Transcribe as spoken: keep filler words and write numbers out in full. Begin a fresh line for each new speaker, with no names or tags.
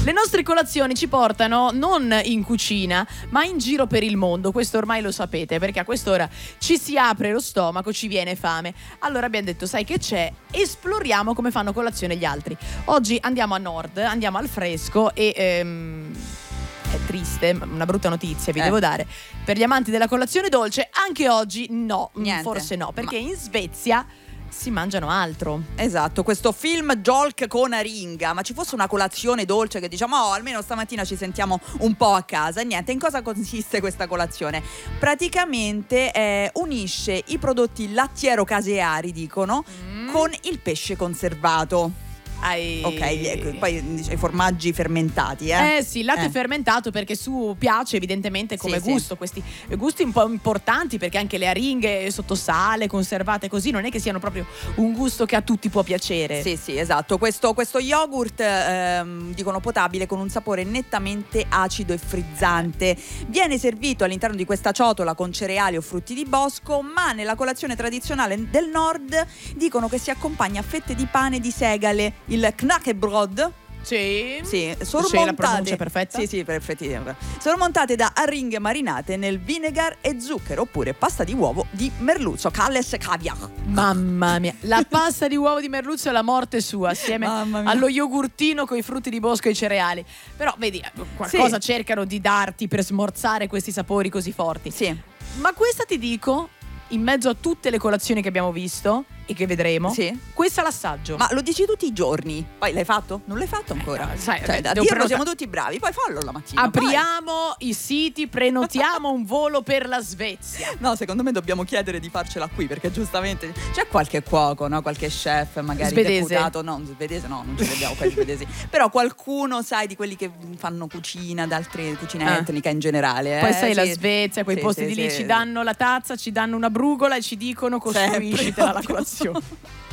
Le nostre colazioni ci portano non in cucina, ma in giro per il mondo. Questo ormai lo sapete, perché a quest'ora ci si apre lo stomaco, ci viene fame. Allora abbiamo detto, sai che c'è? Esploriamo come fanno colazione gli altri. Oggi andiamo a nord, andiamo al fresco e... Ehm, è triste, una brutta notizia vi
eh.
devo dare. Per gli amanti della colazione dolce, anche oggi no,
Niente.
forse no, perché
Ma...
in Svezia si mangiano altro.
Esatto, questo film Jolk con aringa. Ma ci fosse una colazione dolce che diciamo oh, almeno stamattina ci sentiamo un po' a casa. E niente, in cosa consiste questa colazione? Praticamente eh, unisce i prodotti lattiero-caseari, dicono, mm. con il pesce conservato.
Ai...
Ok, poi dice, i formaggi fermentati, eh?
Eh sì, il latte
eh.
fermentato perché su piace evidentemente come
sì,
gusto,
sì.
questi gusti un po' importanti, perché anche le aringhe sotto sale, conservate così, non è che siano proprio un gusto che a tutti può piacere.
Sì, sì, esatto. Questo, questo yogurt, ehm, dicono potabile, con un sapore nettamente acido e frizzante. Viene servito all'interno di questa ciotola con cereali o frutti di bosco, ma nella colazione tradizionale del nord dicono che si accompagna a fette di pane di segale, il knäckebröd.
Sì,
sì,
sono
sormontate.
La pronuncia perfetta?
Sì, sì, perfetti. Sormontate da aringhe marinate nel vinegar e zucchero, oppure pasta di uovo di merluzzo, Kalles Caviar.
Mamma mia, la pasta di uovo di merluzzo è la morte sua, assieme allo yogurtino con i frutti di bosco e i cereali. Però vedi, qualcosa sì. cercano di darti per smorzare questi sapori così forti.
Sì.
Ma questa ti dico, in mezzo a tutte le colazioni che abbiamo visto e che vedremo,
sì.
questo è l'assaggio.
Ma lo dici tutti i giorni? Poi l'hai fatto? Non l'hai fatto ancora?
Eh, sai,
cioè,
beh,
da dirlo
prenota...
siamo tutti bravi, poi fallo la mattina.
Apriamo poi. i siti, prenotiamo un volo per la Svezia.
No, secondo me dobbiamo chiedere di farcela qui, perché giustamente c'è qualche cuoco, no? Qualche chef, magari
svedese.
deputato, no, svedese no, non ce l'abbiamo qua svedesi. Però qualcuno, sai, di quelli che fanno cucina, da altre cucine
ah.
etnica in generale.
Poi
eh?
sai,
sì.
la Svezia, quei
sì,
posti
sì,
di
sì,
lì
sì.
ci danno la tazza, ci danno una brugola e ci dicono costruiscitela la colazione.